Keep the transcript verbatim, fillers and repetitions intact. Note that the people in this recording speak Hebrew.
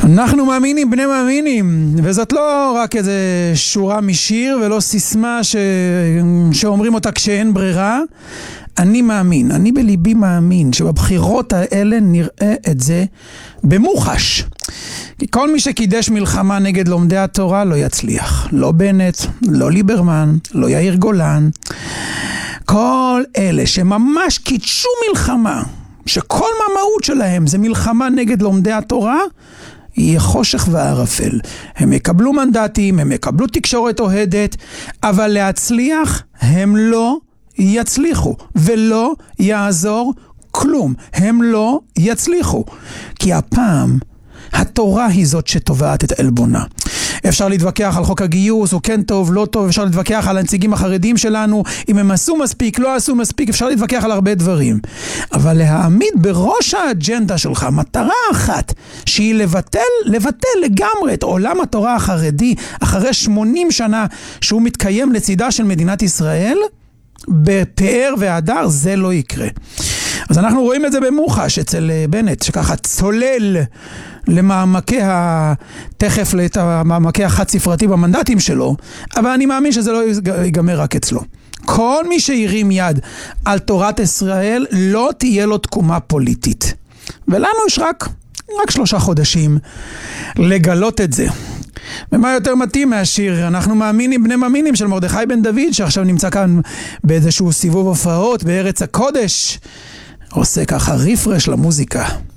אנחנו מאמינים, בני מאמינים, וזאת לא רק איזה שורה משיר ולא סיסמה ש... שאומרים אותה כשאין ברירה. אני מאמין, אני בליבי מאמין שבבחירות האלה נראה את זה במוחש. כי כל מי שקידש מלחמה נגד לומדי התורה לא יצליח. לא בנט, לא ליברמן, לא יאיר גולן. כל אלה שממש קידשו מלחמה, שכל מהות שלהם זה מלחמה נגד לומדי התורה, יהיה חושך וערפל. הם יקבלו מנדטים, הם יקבלו תקשורת אוהדת, אבל להצליח הם לא יצליחו, ולא יעזור כלום. הם לא יצליחו. כי הפעם התורה היא זאת שתובעת את אלבונה. אפשר להתווכח על חוק הגיוס, הוא כן טוב, לא טוב, אפשר להתווכח על הנציגים החרדים שלנו, אם הם עשו מספיק, לא עשו מספיק, אפשר להתווכח על הרבה דברים. אבל להעמיד בראש האג'נדה שלך מטרה אחת, שהיא לבטל, לבטל לגמרי את עולם התורה החרדי, אחרי שמונים שנה שהוא מתקיים לצידה של מדינת ישראל, בפאר והדר, זה לא יקרה. אז אנחנו רואים את זה במוחש אצל בנט, שככה צולל למעמקי ה... תכף למעמקי החד ספרתי במנדטים שלו, אבל אני מאמין שזה לא ייגמר רק אצלו. כל מי שירים יד על תורת ישראל לא תהיה לו תקומה פוליטית. ולנו יש רק, רק שלושה חודשים לגלות את זה. ומה יותר מתאים מהשיר אנחנו מאמינים, בני מאמינים של מרדכי בן דוד, שעכשיו נמצא כאן באיזשהו סיבוב הופעות בארץ הקודש, עושה ככה ריפרש למוזיקה.